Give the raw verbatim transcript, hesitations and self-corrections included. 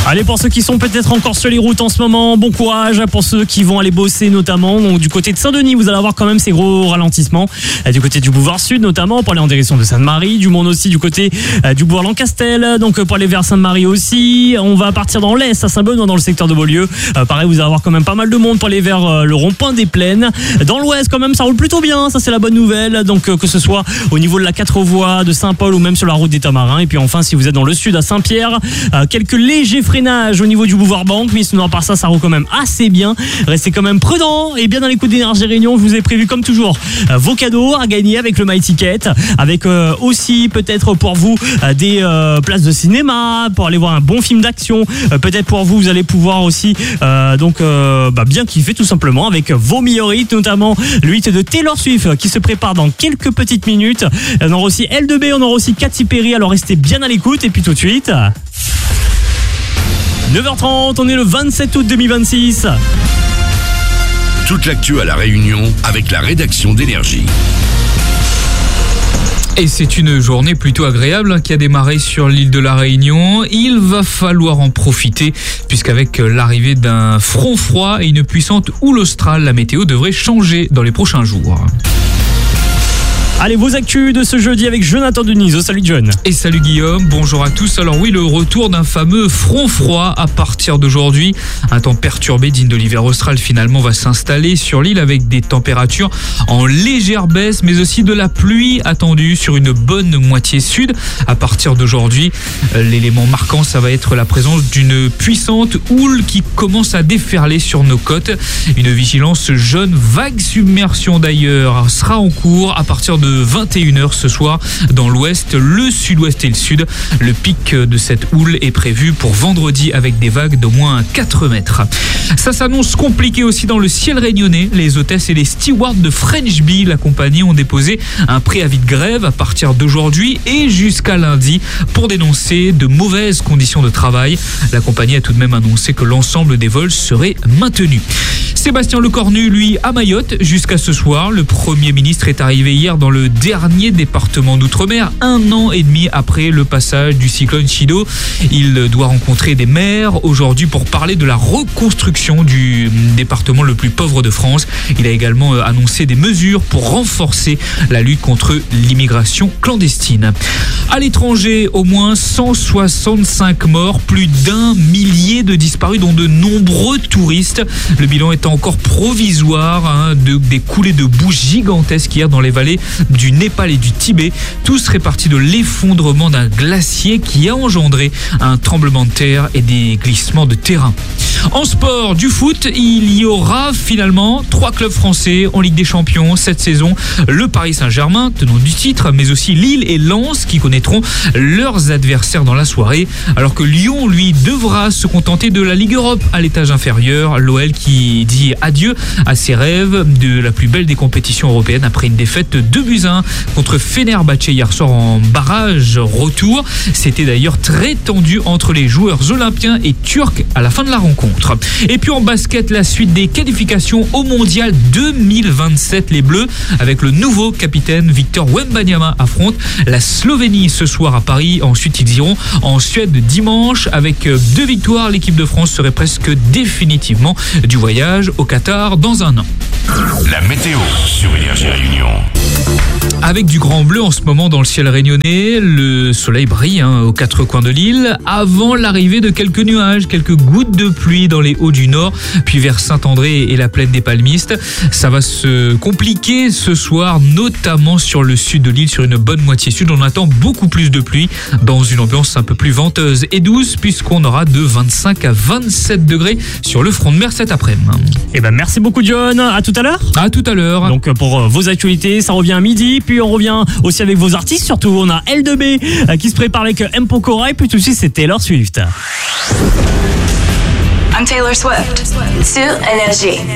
Allez, pour ceux qui sont peut-être encore sur les routes en ce moment, bon courage. Pour ceux qui vont aller bosser notamment, donc du côté de Saint-Denis, vous allez avoir quand même ces gros ralentissements. Du côté du boulevard Sud notamment, pour aller en direction de Sainte-Marie. Du monde aussi du côté du boulevard Lancastel, donc pour aller vers Sainte-Marie aussi. On va partir dans l'Est, à Saint-Benoît, dans le secteur de Beaulieu. Euh, pareil, vous allez avoir quand même pas mal de monde pour aller vers euh, le rond-point des Plaines. Dans l'Ouest, quand même, ça roule plutôt bien. Ça, c'est la bonne nouvelle. Donc, euh, que ce soit au niveau de la quatre voies de Saint-Paul ou même sur la route des Tamarins. Et puis enfin, si vous êtes dans le sud, à Saint-Pierre, euh, quelques légers freinages au niveau du boulevard Banque. Mais sinon, à part ça, ça roule quand même assez bien. Restez quand même prudents et bien dans les coups d'énergie Réunion. Je vous ai prévu, comme toujours, euh, vos cadeaux à gagner avec le My Ticket. Avec euh, aussi, peut-être pour vous, euh, des euh, places de cinéma pour aller voir un bon film d'action. Euh, peut-être pour vous, vous allez pouvoir aussi euh, donc euh, bah, bien kiffer tout simplement avec vos meilleurs hits, notamment le hit de Taylor Swift qui se prépare dans quelques petites minutes. On aura aussi L deux B, on aura aussi Katy Perry, alors restez bien à l'écoute. Et puis tout de suite, neuf heures trente, on est le vingt-sept août deux mille vingt-six. Toute l'actu à La Réunion avec la rédaction d'Énergie. Et c'est une journée plutôt agréable qui a démarré sur l'île de la Réunion. Il va falloir en profiter puisqu'avec l'arrivée d'un front froid et une puissante houle australe, la météo devrait changer dans les prochains jours. Allez, vos actus de ce jeudi avec Jonathan Deniso. Salut John. Et salut Guillaume, bonjour à tous. Alors oui, le retour d'un fameux front froid à partir d'aujourd'hui. Un temps perturbé digne de l'hiver austral finalement va s'installer sur l'île avec des températures en légère baisse, mais aussi de la pluie attendue sur une bonne moitié sud. À partir d'aujourd'hui, l'élément marquant, ça va être la présence d'une puissante houle qui commence à déferler sur nos côtes. Une vigilance jaune, vague submersion d'ailleurs, sera en cours à partir de vingt et une heures ce soir dans l'ouest, le sud-ouest et le sud. Le pic de cette houle est prévu pour vendredi avec des vagues d'au moins quatre mètres. Ça s'annonce compliqué aussi dans le ciel réunionnais. Les hôtesses et les stewards de French Bee, la compagnie, ont déposé un préavis de grève à partir d'aujourd'hui et jusqu'à lundi pour dénoncer de mauvaises conditions de travail. La compagnie a tout de même annoncé que l'ensemble des vols serait maintenu. Sébastien Lecornu, lui, à Mayotte jusqu'à ce soir. Le Premier ministre est arrivé hier dans le dernier département d'outre-mer, un an et demi après le passage du cyclone Chido. Il doit rencontrer des maires aujourd'hui pour parler de la reconstruction du département le plus pauvre de France. Il a également annoncé des mesures pour renforcer la lutte contre l'immigration clandestine. À l'étranger, au moins cent soixante-cinq morts, plus d'un millier de disparus, dont de nombreux touristes. Le bilan est encore provisoire, hein, de, des coulées de boue gigantesques hier dans les vallées du Népal et du Tibet, tous répartis de l'effondrement d'un glacier qui a engendré un tremblement de terre et des glissements de terrain. En sport, du foot, il y aura finalement trois clubs français en Ligue des Champions cette saison. Le Paris Saint-Germain, tenant du titre, mais aussi Lille et Lens qui connaîtront leurs adversaires dans la soirée. Alors que Lyon, lui, devra se contenter de la Ligue Europe à l'étage inférieur. L'O L qui dit adieu à ses rêves de la plus belle des compétitions européennes après une défaite de deux buts à un contre Fenerbahçe hier soir en barrage retour. C'était d'ailleurs très tendu entre les joueurs olympiens et turcs à la fin de la rencontre. Et puis en basket, la suite des qualifications au Mondial deux mille vingt-sept. Les Bleus, avec le nouveau capitaine Victor Wembanyama, affrontent la Slovénie ce soir à Paris. Ensuite, ils iront en Suède dimanche. Avec deux victoires, l'équipe de France serait presque définitivement du voyage au Qatar dans un an. La météo sur Énergie Réunion. Avec du grand bleu en ce moment dans le ciel réunionnais, le soleil brille hein, aux quatre coins de l'île avant l'arrivée de quelques nuages, quelques gouttes de pluie dans les hauts du nord, puis vers Saint-André et la plaine des Palmistes. Ça va se compliquer ce soir, notamment sur le sud de l'île, sur une bonne moitié sud. On attend beaucoup plus de pluie dans une ambiance un peu plus venteuse et douce, puisqu'on aura de vingt-cinq à vingt-sept degrés sur le front de mer cet après-midi. Eh ben merci beaucoup John, à tout à l'heure. À tout à l'heure. Donc pour euh, vos actualités, ça revient à midi, puis on revient aussi avec vos artistes, surtout on a L deux B euh, qui se prépare avec M. Pokora et puis tout de suite c'est Taylor Swift. I'm Taylor Swift sur Énergie.